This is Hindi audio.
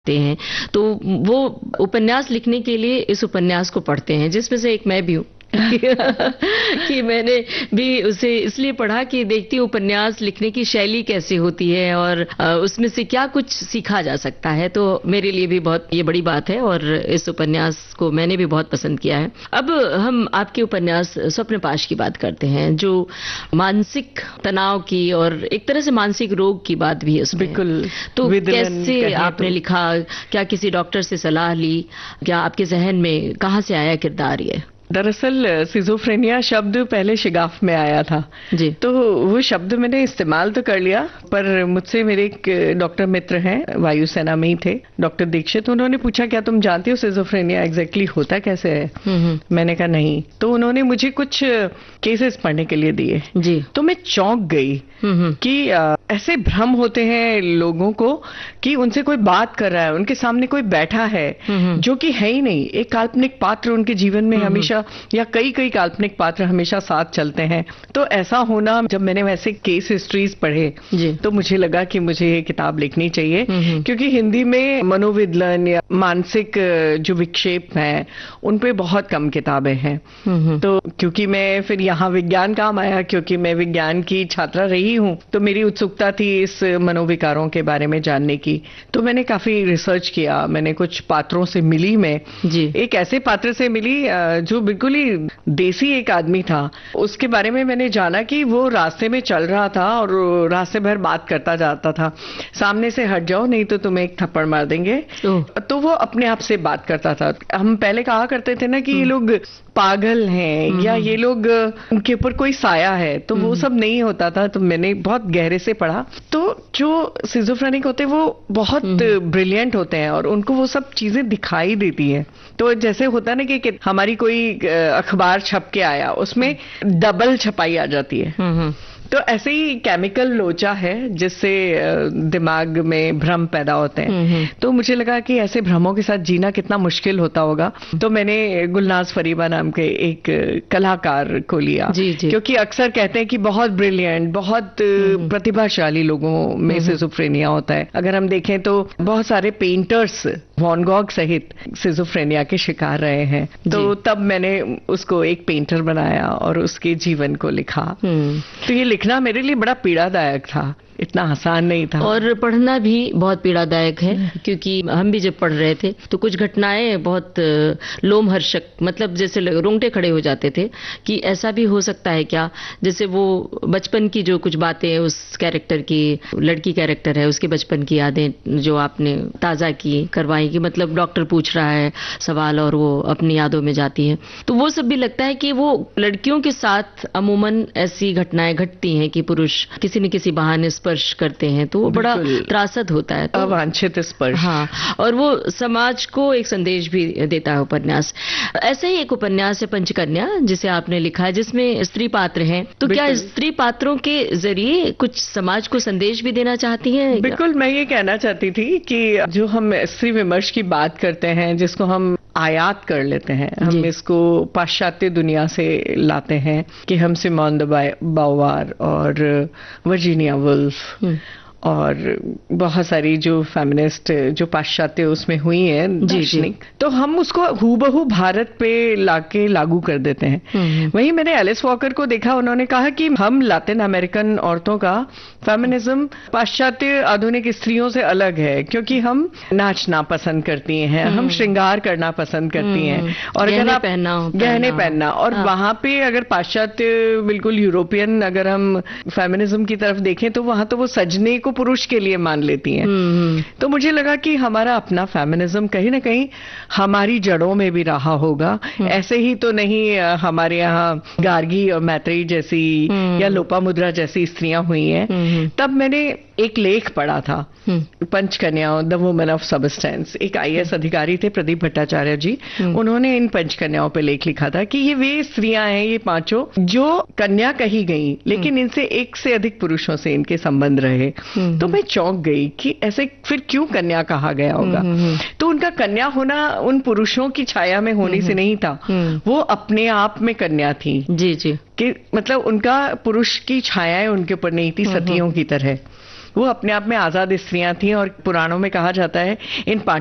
हैं, तो वो उपन्यास लिखने के लिए इस उपन्यास को पढ़ते हैं, जिसमें से एक मैं भी हूँ। कि मैंने भी उसे इसलिए पढ़ा कि देखती हूँ उपन्यास लिखने की शैली कैसी होती है और उसमें से क्या कुछ सीखा जा सकता है। तो मेरे लिए भी बहुत ये बड़ी बात है और इस उपन्यास को मैंने भी बहुत पसंद किया है। अब हम आपके उपन्यास स्वप्नपाश की बात करते हैं, जो मानसिक तनाव की और एक तरह से मानसिक रोग की बात भी है उसमें। बिल्कुल। तो कैसे आपने लिखा, क्या किसी डॉक्टर से सलाह ली, क्या आपके जहन में कहाँ से आया किरदार ये? दरअसल सिजोफ्रेनिया शब्द पहले शिगाफ में आया था जी। तो वो शब्द मैंने इस्तेमाल तो कर लिया, पर मुझसे मेरे एक डॉक्टर मित्र हैं, वायुसेना में ही थे, डॉक्टर दीक्षित। उन्होंने पूछा क्या तुम जानती हो सिजोफ्रेनिया एग्जैक्टली होता कैसे है? मैंने कहा नहीं। तो उन्होंने मुझे कुछ केसेस पढ़ने के लिए दिए जी। तो मैं चौंक गई कि ऐसे भ्रम होते हैं लोगों को कि उनसे कोई बात कर रहा है, उनके सामने कोई बैठा है जो कि है ही नहीं, एक काल्पनिक पात्र उनके जीवन में हमेशा, या कई कई काल्पनिक पात्र हमेशा साथ चलते हैं। तो ऐसा होना, जब मैंने वैसे केस हिस्ट्रीज पढ़े तो मुझे लगा कि मुझे ये किताब लिखनी चाहिए, क्योंकि हिंदी में मनोविद्लन या मानसिक जो विक्षेप हैं उन पे बहुत कम किताबें हैं। तो क्योंकि मैं फिर यहाँ विज्ञान काम आया, क्योंकि मैं विज्ञान की छात्रा रही हूँ, तो मेरी उत्सुकता थी इस मनोविकारों के बारे में जानने की। तो मैंने काफी रिसर्च किया, मैंने कुछ पात्रों से मिली। मैं एक ऐसे पात्र से मिली जो बिल्कुल ही देसी एक आदमी था। उसके बारे में मैंने जाना कि वो रास्ते में चल रहा था और रास्ते भर बात करता जाता था, सामने से हट जाओ नहीं तो तुम्हें एक थप्पड़ मार देंगे। तो वो अपने आप से बात करता था। हम पहले कहा करते थे ना कि ये लोग पागल हैं या ये लोग, उनके ऊपर कोई साया है, तो वो सब नहीं होता था। तो मैंने बहुत गहरे से पढ़ा। तो जो सिजोफ्रेनिक होते हैं वो बहुत ब्रिलियंट होते हैं और उनको वो सब चीजें दिखाई देती है। तो जैसे होता है ना कि हमारी कोई अखबार छप के आया, उसमें डबल छपाई आ जाती है। तो ऐसे ही केमिकल लोचा है जिससे दिमाग में भ्रम पैदा होते हैं। तो मुझे लगा कि ऐसे भ्रमों के साथ जीना कितना मुश्किल होता होगा। तो मैंने गुलनाज फरीबा नाम के एक कलाकार को लिया। क्योंकि अक्सर कहते हैं कि बहुत ब्रिलियंट, बहुत प्रतिभाशाली लोगों में सिजोफ्रेनिया होता है। अगर हम देखें तो बहुत सारे पेंटर्स वैन गॉग सहित सिजोफ्रेनिया के शिकार रहे हैं। तो तब मैंने उसको एक पेंटर बनाया और उसके जीवन को लिखा। तो ये लिखना मेरे लिए बड़ा पीड़ादायक था, इतना आसान नहीं था। और पढ़ना भी बहुत पीड़ादायक है, क्योंकि हम भी जब पढ़ रहे थे तो कुछ घटनाएं बहुत लोमहर्षक, मतलब जैसे रोंगटे खड़े हो जाते थे कि ऐसा भी हो सकता है क्या। जैसे वो बचपन की जो कुछ बातें उस कैरेक्टर की, लड़की कैरेक्टर है, उसके बचपन की यादें जो आपने ताजा की करवाई, कि मतलब डॉक्टर पूछ रहा है सवाल और वो अपनी यादों में जाती है। तो वो सब भी लगता है कि वो लड़कियों के साथ अमूमन ऐसी घटनाएं घटती हैं कि पुरुष किसी न किसी बहाने स्पर्श करते हैं, तो वो बड़ा त्रासद होता है। अवांछित स्पर्श। हाँ, और वो समाज को एक संदेश भी देता है उपन्यास। ऐसे ही एक उपन्यास है पंचकन्या, जिसे आपने लिखा है, जिसमें स्त्री पात्र हैं। तो क्या स्त्री पात्रों के जरिए कुछ समाज को संदेश भी देना चाहती हैं? बिल्कुल, मैं ये कहना चाहती थी कि जो हम स्त्री विमर्श की बात करते हैं, जिसको हम आयात कर लेते हैं, हम इसको पाश्चात्य दुनिया से लाते हैं, कि हम सिमोन द बाउवार और वर्जीनिया वुल्फ और बहुत सारी जो फेमिनिस्ट जो पाश्चात्य उसमें हुई है दार्शनिक, तो हम उसको हूबहू भारत पे लाके लागू कर देते हैं। वहीं मैंने एलिस वॉकर को देखा, उन्होंने कहा कि हम लातिन अमेरिकन औरतों का फेमिनिज्म पाश्चात्य आधुनिक स्त्रियों से अलग है, क्योंकि हम नाचना पसंद करती हैं, हम श्रृंगार करना पसंद करती हैं, और अगर आप गहने पहनना, और वहां पे अगर पाश्चात्य बिल्कुल यूरोपियन अगर हम फेमिनिज्म की तरफ देखें तो वहां तो वो सजने को पुरुष के लिए मान लेती हैं। तो मुझे लगा कि हमारा अपना फेमिनिज्म कहीं ना कहीं हमारी जड़ों में भी रहा होगा। ऐसे ही तो नहीं हमारे यहाँ गार्गी और मैत्रेयी जैसी या लोपामुद्रा जैसी स्त्रियां हुई हैं। तब मैंने एक लेख पढ़ा था, पंचकन्या द वुमन ऑफ सबस्टेंस। एक आईएएस अधिकारी थे प्रदीप भट्टाचार्य जी, उन्होंने इन पंचकन्याओं पे लेख लिखा था कि ये वे स्त्रियां हैं, ये पांचों, जो कन्या कही गई, लेकिन इनसे एक से अधिक पुरुषों से इनके संबंध रहे। तो मैं चौंक गई कि ऐसे फिर क्यों कन्या कहा गया होगा। तो उनका कन्या होना उन पुरुषों की छाया में होने से नहीं था, वो अपने आप में कन्या थी। जी। कि मतलब उनका पुरुष की छायाएं उनके ऊपर नहीं थी, सतियों की तरह। वो अपने आप में आजाद स्त्रियां थी और पुराणों में कहा जाता है इन